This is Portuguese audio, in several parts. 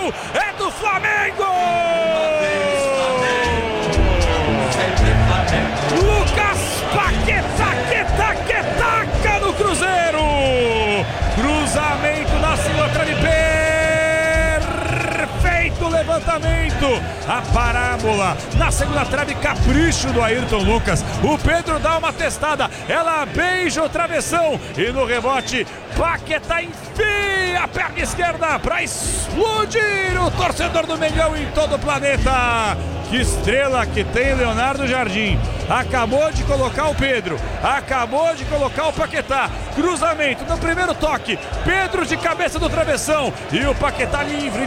é do Flamengo! Lucas Paquetá, que taca no Cruzeiro! Cruzamento na segunda trave, perfeito levantamento, a parábola na segunda trave, capricho do Ayrton Lucas. O Pedro dá uma testada, ela beija o travessão e no rebote Paquetá enfia a perna esquerda para explodir o torcedor do Mengão em todo o planeta. Que estrela que tem Leonardo Jardim. Acabou de colocar o Pedro, acabou de colocar o Paquetá. Cruzamento no primeiro toque, Pedro de cabeça do travessão e o Paquetá livre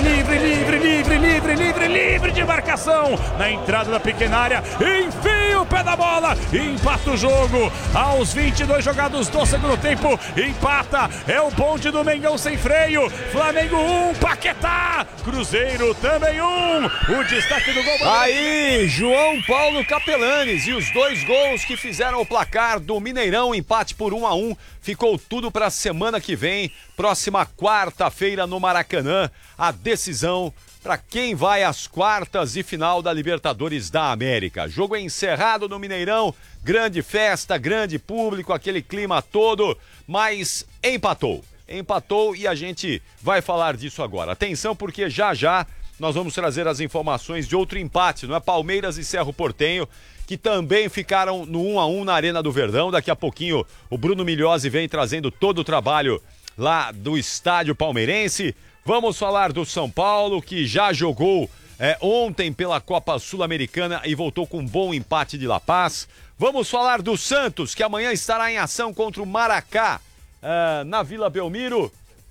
de marcação na entrada da pequena área, enfia o pé da bola, empata o jogo aos 22 jogados do segundo tempo, empata, é o bonde do Mengão sem freio. Flamengo 1, Paquetá, Cruzeiro também 1, o destaque do gol. Aí, João Paulo Capelanes, e os 2 gols que fizeram o placar do Mineirão, empate por 1-1, ficou tudo para a semana que vem, próxima quarta-feira no Maracanã, a decisão para quem vai às quartas de final da Libertadores da América. Jogo encerrado no Mineirão, grande festa, grande público, aquele clima todo, mas empatou e a gente vai falar disso agora. Atenção, porque já nós vamos trazer as informações de outro empate, não é? Palmeiras e Cerro Porteño, que também ficaram no 1-1 na Arena do Verdão. Daqui a pouquinho o Bruno Migliozzi vem trazendo todo o trabalho lá do estádio palmeirense. Vamos falar do São Paulo, que já jogou ontem pela Copa Sul-Americana e voltou com um bom empate de La Paz. Vamos falar do Santos, que amanhã estará em ação contra o Maracá, na Vila Belmiro.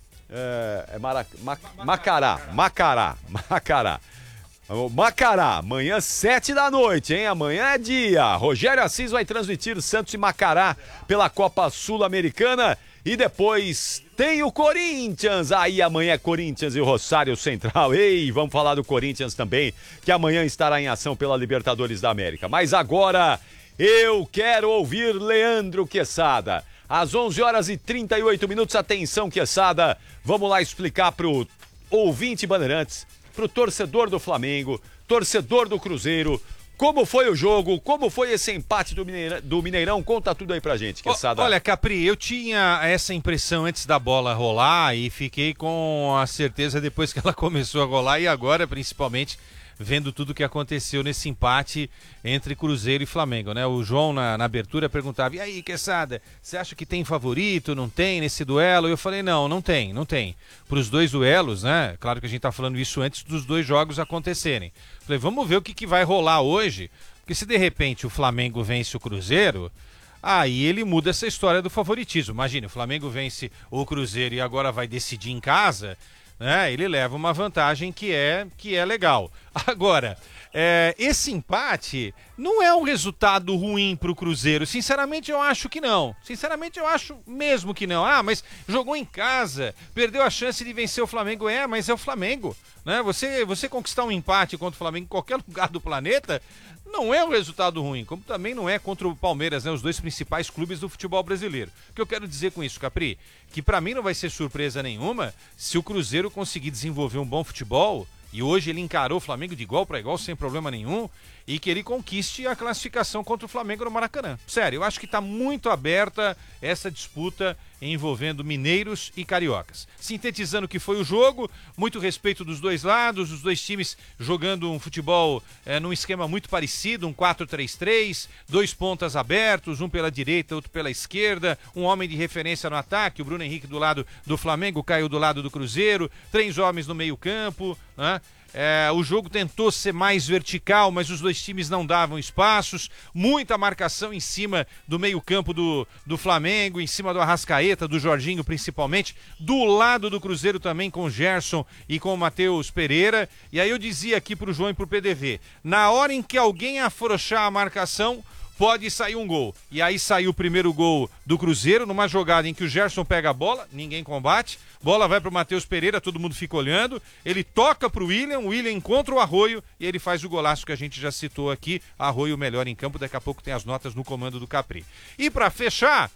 Macará, amanhã 7 da noite, hein? Amanhã é dia. Rogério Assis vai transmitir Santos e Macará pela Copa Sul-Americana. E depois tem o Corinthians. Aí amanhã é Corinthians e o Rosário Central. Ei, vamos falar do Corinthians também, que amanhã estará em ação pela Libertadores da América. Mas agora eu quero ouvir Leandro Quesada. Às 11h38, atenção, Quesada. Vamos lá explicar pro ouvinte Bandeirantes, pro torcedor do Flamengo, torcedor do Cruzeiro, como foi o jogo, como foi esse empate do Mineirão. Conta tudo aí pra gente, Quesada. Olha, Capri, eu tinha essa impressão antes da bola rolar e fiquei com a certeza depois que ela começou a rolar e agora, principalmente, vendo tudo que aconteceu nesse empate entre Cruzeiro e Flamengo, né? O João, na abertura, perguntava: e aí, Quesada, você acha que tem favorito, não tem nesse duelo? Eu falei: não tem. Para os 2 duelos, né? Claro que a gente tá falando isso antes dos 2 jogos acontecerem. Falei, vamos ver o que vai rolar hoje, porque se de repente o Flamengo vence o Cruzeiro, aí ele muda essa história do favoritismo. Imagina, o Flamengo vence o Cruzeiro e agora vai decidir em casa, né? Ele leva uma vantagem que é legal. Agora, esse empate não é um resultado ruim pro Cruzeiro. Sinceramente, eu acho que não. Sinceramente, eu acho mesmo que não. Ah, mas jogou em casa, perdeu a chance de vencer o Flamengo. Mas é o Flamengo, né? Você conquistar um empate contra o Flamengo em qualquer lugar do planeta não é um resultado ruim, como também não é contra o Palmeiras, né? Os 2 principais clubes do futebol brasileiro. O que eu quero dizer com isso, Capri? Que pra mim não vai ser surpresa nenhuma se o Cruzeiro conseguir desenvolver um bom futebol, e hoje ele encarou o Flamengo de igual para igual, sem problema nenhum, e que ele conquiste a classificação contra o Flamengo no Maracanã. Sério, eu acho que está muito aberta essa disputa envolvendo mineiros e cariocas. Sintetizando o que foi o jogo, muito respeito dos 2 lados, os 2 times jogando um futebol num esquema muito parecido, um 4-3-3, 2 pontas abertos, um pela direita, outro pela esquerda, um homem de referência no ataque, o Bruno Henrique do lado do Flamengo, o Caio do lado do Cruzeiro, 3 homens no meio campo, né? O jogo tentou ser mais vertical, mas os 2 times não davam espaços, muita marcação em cima do meio-campo do Flamengo, em cima do Arrascaeta, do Jorginho principalmente, do lado do Cruzeiro também com o Gerson e com o Matheus Pereira. E aí eu dizia aqui pro João e pro PDV, na hora em que alguém afrouxar a marcação, pode sair um gol. E aí saiu o primeiro gol do Cruzeiro, numa jogada em que o Gerson pega a bola, ninguém combate, bola vai pro Matheus Pereira, todo mundo fica olhando, ele toca pro William, o William encontra o Arroio e ele faz o golaço que a gente já citou aqui, Arroio melhor em campo, daqui a pouco tem as notas no comando do Capri. E para fechar,